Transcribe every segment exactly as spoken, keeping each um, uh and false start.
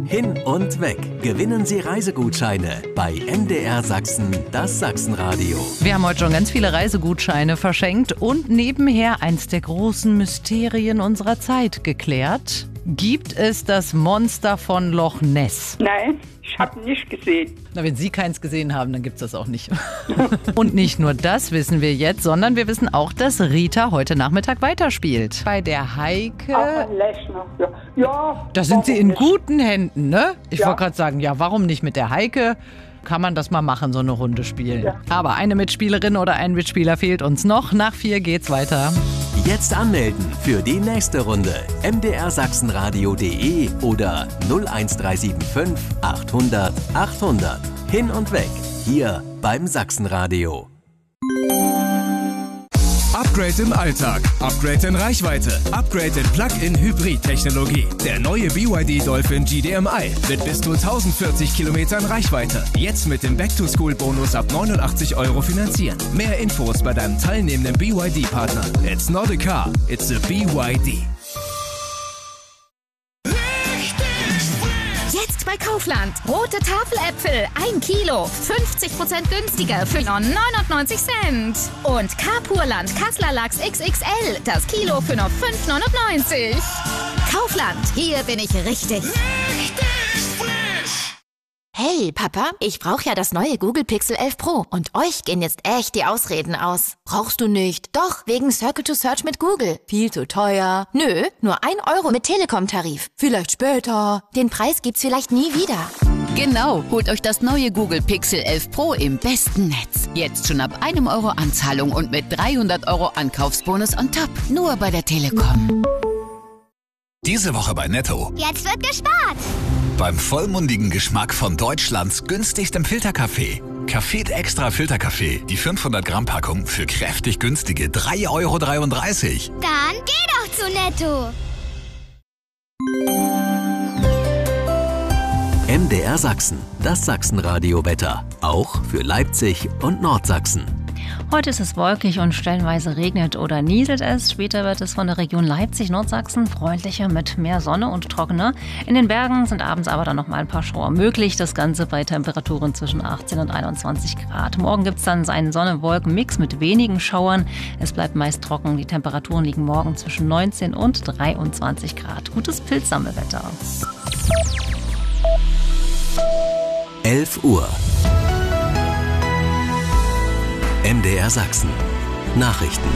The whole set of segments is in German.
Hin und weg. Gewinnen Sie Reisegutscheine bei M D R Sachsen, das Sachsenradio. Wir haben heute schon ganz viele Reisegutscheine verschenkt und nebenher eins der großen Mysterien unserer Zeit geklärt. Gibt es das Monster von Loch Ness? Nein, ich habe nicht gesehen. Na, wenn Sie keins gesehen haben, dann gibt es das auch nicht. Und nicht nur das wissen wir jetzt, sondern wir wissen auch, dass Rita heute Nachmittag weiterspielt. Bei der Heike. Auch ein Lechner. Ja, ja, Da sind Sie in nicht? guten Händen, ne? Ich Ja. wollte gerade sagen, ja, warum nicht mit der Heike? Kann man das mal machen, so eine Runde spielen. Ja. Aber eine Mitspielerin oder ein Mitspieler fehlt uns noch. Nach vier geht's weiter. Jetzt anmelden für die nächste Runde. m d r sachsenradio punkt de oder null eins drei sieben fünf achthundert achthundert. Hin und weg. Hier beim Sachsenradio. Upgrade im Alltag, Upgrade in Reichweite, Upgrade in Plug-in-Hybrid-Technologie. Der neue B Y D Dolphin G D M I mit bis zu tausendvierzig Kilometern Reichweite. Jetzt mit dem Back-to-School-Bonus ab neunundachtzig Euro finanzieren. Mehr Infos bei deinem teilnehmenden B Y D-Partner. It's not a car, it's a B Y D. Jetzt bei Kaufland. Rote Tafeläpfel, ein Kilo, fünfzig Prozent günstiger für nur neunundneunzig Cent. Und Carpurland Kassler Lachs X X L, das Kilo für nur fünf neunundneunzig. Kaufland, hier bin ich richtig. Hey, Papa, ich brauche ja das neue Google Pixel elf Pro und euch gehen jetzt echt die Ausreden aus. Brauchst du nicht? Doch, wegen Circle to Search mit Google. Viel zu teuer. Nö, nur ein Euro mit Telekom-Tarif. Vielleicht später. Den Preis gibt's vielleicht nie wieder. Genau, holt euch das neue Google Pixel elf Pro im besten Netz. Jetzt schon ab einem Euro Anzahlung und mit dreihundert Euro Ankaufsbonus on top. Nur bei der Telekom. Diese Woche bei Netto. Jetzt wird gespart. Beim vollmundigen Geschmack von Deutschlands günstigstem Filterkaffee. Café Extra Filterkaffee. Die fünfhundert Gramm Packung für kräftig günstige drei Euro dreiunddreißig. Dann geh doch zu Netto. M D R Sachsen, das Sachsenradio-Wetter. Auch für Leipzig und Nordsachsen. Heute ist es wolkig und stellenweise regnet oder nieselt es. Später wird es von der Region Leipzig-Nordsachsen freundlicher mit mehr Sonne und trockener. In den Bergen sind abends aber dann noch mal ein paar Schauer möglich. Das Ganze bei Temperaturen zwischen achtzehn und einundzwanzig Grad. Morgen gibt es dann einen Sonne-Wolken-Mix mit wenigen Schauern. Es bleibt meist trocken. Die Temperaturen liegen morgen zwischen neunzehn und dreiundzwanzig Grad. Gutes Pilzsammelwetter. elf Uhr. M D R Sachsen. Nachrichten.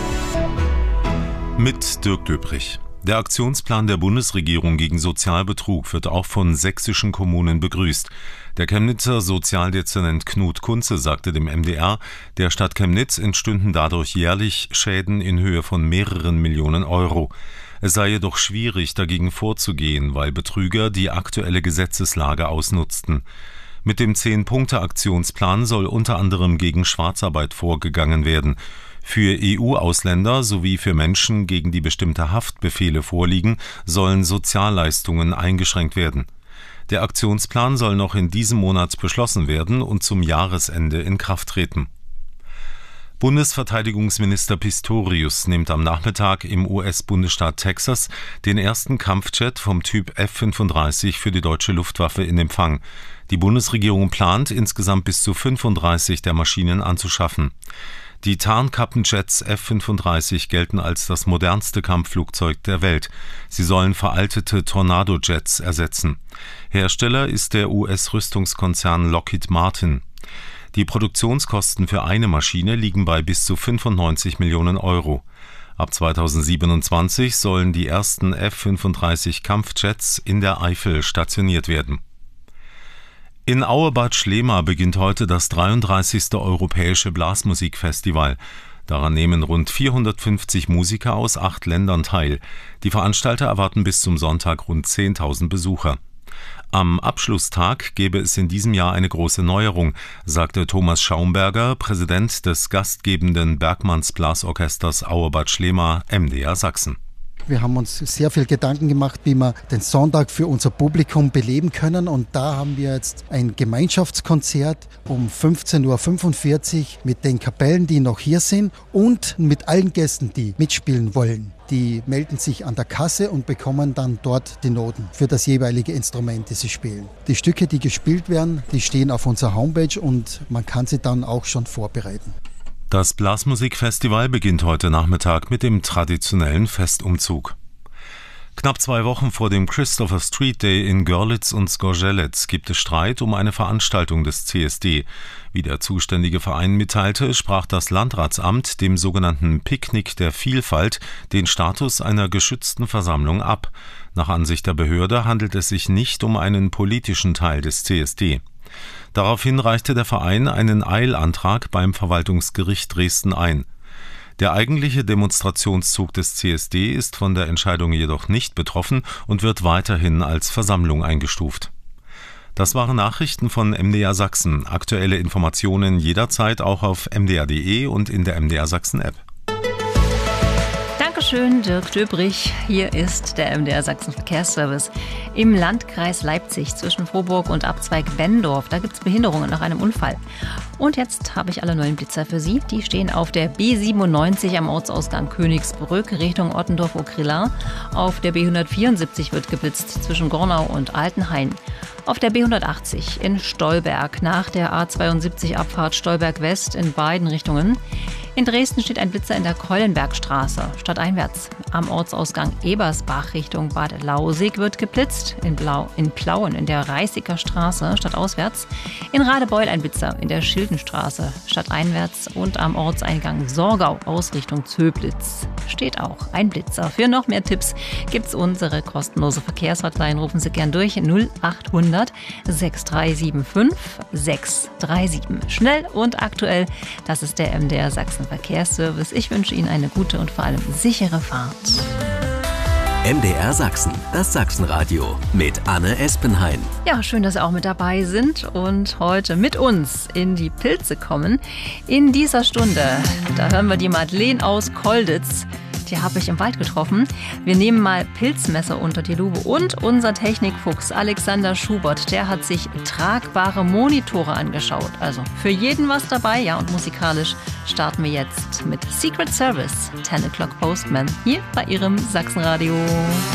Mit Dirk Döbrich. Der Aktionsplan der Bundesregierung gegen Sozialbetrug wird auch von sächsischen Kommunen begrüßt. Der Chemnitzer Sozialdezernent Knut Kunze sagte dem M D R, der Stadt Chemnitz entstünden dadurch jährlich Schäden in Höhe von mehreren Millionen Euro. Es sei jedoch schwierig, dagegen vorzugehen, weil Betrüger die aktuelle Gesetzeslage ausnutzten. Mit dem Zehn-Punkte-Aktionsplan soll unter anderem gegen Schwarzarbeit vorgegangen werden. Für E U-Ausländer sowie für Menschen, gegen die bestimmte Haftbefehle vorliegen, sollen Sozialleistungen eingeschränkt werden. Der Aktionsplan soll noch in diesem Monat beschlossen werden und zum Jahresende in Kraft treten. Bundesverteidigungsminister Pistorius nimmt am Nachmittag im U S-Bundesstaat Texas den ersten Kampfjet vom Typ F fünfunddreißig für die deutsche Luftwaffe in Empfang. Die Bundesregierung plant, insgesamt bis zu fünfunddreißig der Maschinen anzuschaffen. Die Tarnkappenjets F fünfunddreißig gelten als das modernste Kampfflugzeug der Welt. Sie sollen veraltete Tornado-Jets ersetzen. Hersteller ist der U S-Rüstungskonzern Lockheed Martin. Die Produktionskosten für eine Maschine liegen bei bis zu fünfundneunzig Millionen Euro. Ab zweitausendsiebenundzwanzig sollen die ersten F fünfunddreißig Kampfjets in der Eifel stationiert werden. In Auebad Schlema beginnt heute das dreiunddreißigste Europäische Blasmusikfestival. Daran nehmen rund vierhundertfünfzig Musiker aus acht Ländern teil. Die Veranstalter erwarten bis zum Sonntag rund zehntausend Besucher. Am Abschlusstag gäbe es in diesem Jahr eine große Neuerung, sagte Thomas Schaumberger, Präsident des gastgebenden Bergmanns Blasorchesters Auebad Schlema, M D R Sachsen. Wir haben uns sehr viel Gedanken gemacht, wie wir den Sonntag für unser Publikum beleben können. Und da haben wir jetzt ein Gemeinschaftskonzert um fünfzehn Uhr fünfundvierzig mit den Kapellen, die noch hier sind und mit allen Gästen, die mitspielen wollen. Die melden sich an der Kasse und bekommen dann dort die Noten für das jeweilige Instrument, das sie spielen. Die Stücke, die gespielt werden, die stehen auf unserer Homepage und man kann sie dann auch schon vorbereiten. Das Blasmusikfestival beginnt heute Nachmittag mit dem traditionellen Festumzug. Knapp zwei Wochen vor dem Christopher Street Day in Görlitz und Zgorzelec gibt es Streit um eine Veranstaltung des C S D. Wie der zuständige Verein mitteilte, sprach das Landratsamt dem sogenannten Picknick der Vielfalt den Status einer geschützten Versammlung ab. Nach Ansicht der Behörde handelt es sich nicht um einen politischen Teil des C S D. Daraufhin reichte der Verein einen Eilantrag beim Verwaltungsgericht Dresden ein. Der eigentliche Demonstrationszug des C S D ist von der Entscheidung jedoch nicht betroffen und wird weiterhin als Versammlung eingestuft. Das waren Nachrichten von M D R Sachsen. Aktuelle Informationen jederzeit auch auf m d r punkt d e und in der M D R Sachsen App. Dankeschön, Dirk Döbrich. Hier ist der M D R Sachsen Verkehrsservice. Im Landkreis Leipzig zwischen Frohburg und Abzweig Wendorf, da gibt es Behinderungen nach einem Unfall. Und jetzt habe ich alle neuen Blitzer für Sie. Die stehen auf der B siebenundneunzig am Ortsausgang Königsbrück Richtung Ottendorf-Okrilla. Auf der B hundertvierundsiebzig wird geblitzt zwischen Gornau und Altenhain. Auf der B hundertachtzig in Stolberg nach der A zweiundsiebzig Abfahrt Stolberg West in beiden Richtungen. In Dresden steht ein Blitzer in der Keulenbergstraße, stadteinwärts. Am Ortsausgang Ebersbach Richtung Bad Lausig wird geblitzt. In, Blau, in Plauen in der Reißiger Straße, stadtauswärts. In Radebeul ein Blitzer in der Schildenstraße, stadteinwärts. Und am Ortseingang Sorgau, Ausrichtung Zöblitz, steht auch ein Blitzer. Für noch mehr Tipps gibt's unsere kostenlose Verkehrshotline. Rufen Sie gern durch null achthundert sechs drei sieben fünf sechs drei sieben. Schnell und aktuell, das ist der M D R Sachsen Verkehrsservice. Ich wünsche Ihnen eine gute und vor allem sichere Fahrt. M D R Sachsen, das Sachsenradio mit Anne Espenhain. Ja, schön, dass Sie auch mit dabei sind und heute mit uns in die Pilze kommen. In dieser Stunde, da hören wir die Madeleine aus Kolditz. Die habe ich im Wald getroffen. Wir nehmen mal Pilzmesser unter die Lupe und unser Technikfuchs Alexander Schubert, der hat sich tragbare Monitore angeschaut. Also für jeden was dabei, ja, und musikalisch starten wir jetzt mit Secret Service, ten o'clock Postman, hier bei Ihrem Sachsenradio.